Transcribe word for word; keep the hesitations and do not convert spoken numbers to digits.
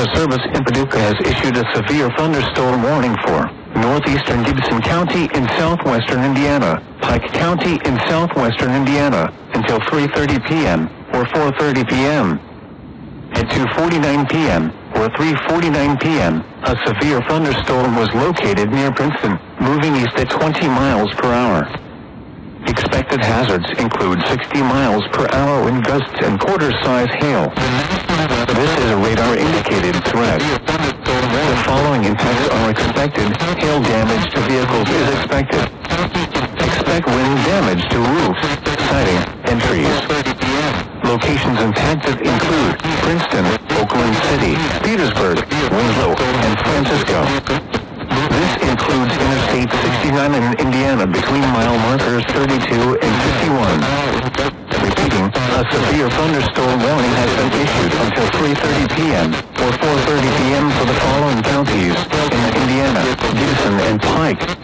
Weather Service in Paducah has issued a severe thunderstorm warning for northeastern Gibson County in southwestern Indiana, Pike County in southwestern Indiana, until three thirty p.m. or four thirty p.m. At two forty-nine p.m. or three forty-nine p.m., a severe thunderstorm was located near Princeton, moving east at twenty miles per hour. Expected hazards include sixty miles per hour wind gusts and quarter-size hail. This is a radar-indicated threat. The following impacts are expected. Hail damage to vehicles is expected. Expect wind damage to roofs, siding, and trees. Locations impacted include Princeton, Oakland City, Petersburg, Winslow, and Francisco. This includes Interstate sixty-nine in Indiana between mile markers thirty-two and fifty-one. Repeating, a severe thunderstorm warning has been issued until three thirty p.m. or four thirty p.m. for the following counties in Indiana, Gibson, and Pike.